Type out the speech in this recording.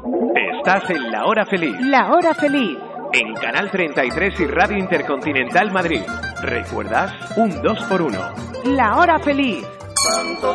Estás en La Hora Feliz. La Hora Feliz. En Canal 33 y Radio Intercontinental Madrid. ¿Recuerdas? Un 2x1. La Hora Feliz. Santo